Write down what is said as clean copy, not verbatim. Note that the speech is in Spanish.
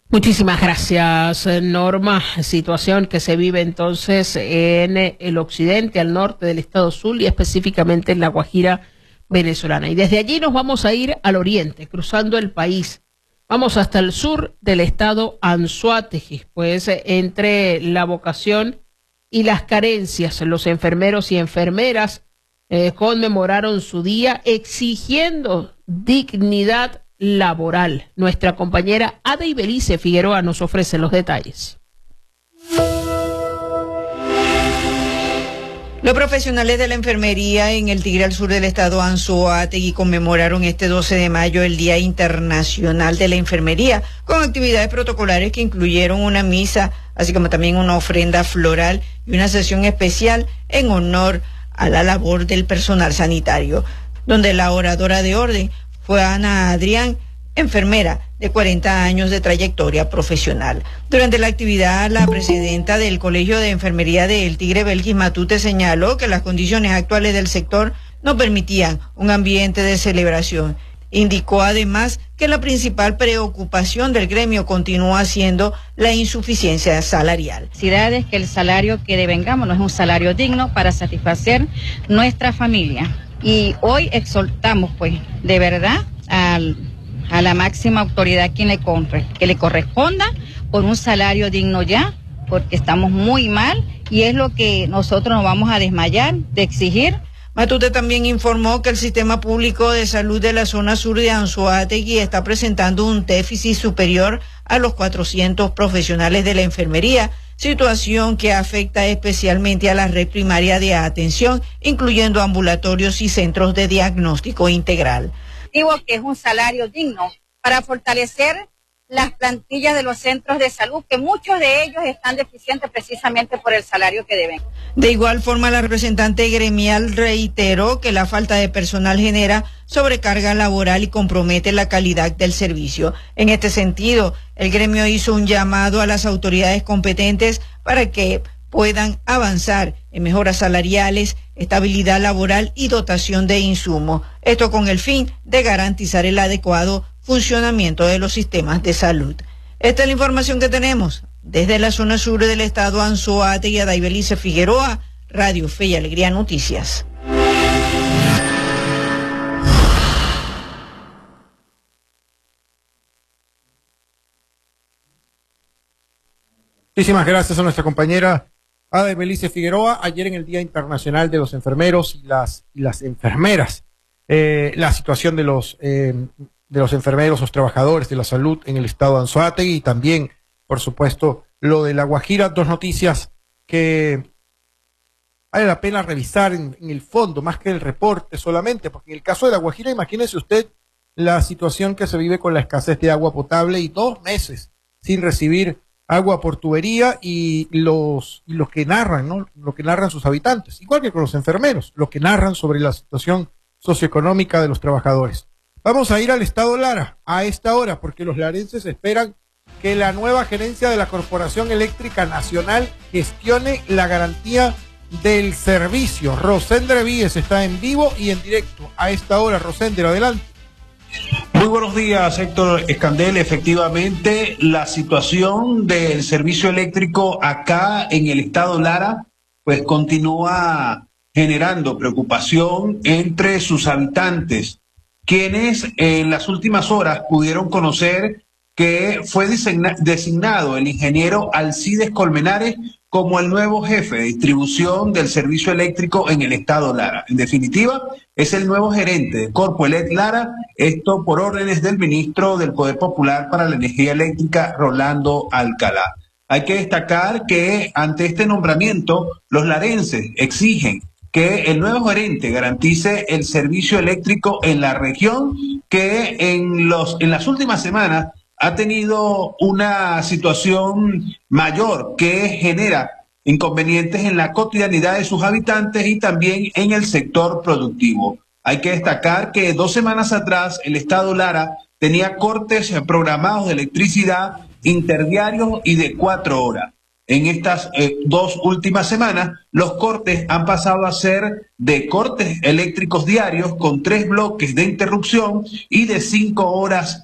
Muchísimas gracias, Norma. Situación que se vive entonces en el occidente, al norte del estado Zulia y específicamente en La Guajira venezolana. Y desde allí nos vamos a ir al oriente, cruzando el país. Vamos hasta el sur del estado Anzoátegui, pues entre la vocación y las carencias, los enfermeros y enfermeras conmemoraron su día exigiendo dignidad laboral. Nuestra compañera Ada Ibelice Figueroa nos ofrece los detalles. Los profesionales de la enfermería en el Tigre al sur del estado Anzoátegui conmemoraron este 12 de mayo el Día Internacional de la Enfermería, con actividades protocolares que incluyeron una misa, así como también una ofrenda floral y una sesión especial en honor a la labor del personal sanitario, donde la oradora de orden fue Ana Adrián, enfermera de 40 años de trayectoria profesional. Durante la actividad, la presidenta del Colegio de Enfermería del Tigre, Belkis Matute, señaló que las condiciones actuales del sector no permitían un ambiente de celebración. Indicó además que la principal preocupación del gremio continúa siendo la insuficiencia salarial. Es que el salario que devengamos no es un salario digno para satisfacer nuestra familia. Y hoy exhortamos, pues, de verdad, a la máxima autoridad que le corresponda por un salario digno ya, porque estamos muy mal y es lo que nosotros nos vamos a desmayar de exigir. Matute también informó que el sistema público de salud de la zona sur de Anzoátegui está presentando un déficit superior a los 400 profesionales de la enfermería, situación que afecta especialmente a la red primaria de atención, incluyendo ambulatorios y centros de diagnóstico integral. Digo que es un salario digno para fortalecer las plantillas de los centros de salud, que muchos de ellos están deficientes precisamente por el salario que deben. De igual forma, la representante gremial reiteró que la falta de personal genera sobrecarga laboral y compromete la calidad del servicio. En este sentido, el gremio hizo un llamado a las autoridades competentes para que puedan avanzar en mejoras salariales, estabilidad laboral y dotación de insumos. Esto con el fin de garantizar el adecuado funcionamiento de los sistemas de salud. Esta es la información que tenemos desde la zona sur del estado Anzoátegui. Ada Ibelice Figueroa, Radio Fe y Alegría Noticias. Muchísimas gracias a nuestra compañera Ada Ibelice Figueroa. Ayer en el Día Internacional de los Enfermeros y las enfermeras, la situación de los enfermeros, los trabajadores de la salud en el estado de Anzoátegui y también, por supuesto, lo de La Guajira. Dos noticias que vale la pena revisar en el fondo, más que el reporte solamente, porque en el caso de La Guajira, imagínese usted la situación que se vive con la escasez de agua potable y 2 meses sin recibir agua por tubería y los que narran, ¿no? Lo que narran sus habitantes, igual que con los enfermeros, lo que narran sobre la situación socioeconómica de los trabajadores. Vamos a ir al estado Lara a esta hora porque los larenses esperan que la nueva gerencia de la Corporación Eléctrica Nacional gestione la garantía del servicio. Rosendre Víez está en vivo y en directo a esta hora. Rosendre, adelante. Muy buenos días, Héctor Escandel. Efectivamente, la situación del servicio eléctrico acá en el estado Lara, pues continúa generando preocupación entre sus habitantes, quienes en las últimas horas pudieron conocer que fue designado el ingeniero Alcides Colmenares como el nuevo jefe de distribución del servicio eléctrico en el estado Lara. En definitiva, es el nuevo gerente de Corpoelec Lara, esto por órdenes del ministro del Poder Popular para la Energía Eléctrica, Rolando Alcalá. Hay que destacar que ante este nombramiento, los larenses exigen que el nuevo gerente garantice el servicio eléctrico en la región, que en las últimas semanas ha tenido una situación mayor que genera inconvenientes en la cotidianidad de sus habitantes y también en el sector productivo. Hay que destacar que 2 semanas atrás el estado Lara tenía cortes programados de electricidad interdiarios y de 4 horas. En estas 2 últimas semanas, los cortes han pasado a ser de cortes eléctricos diarios con 3 bloques de interrupción y de 5 horas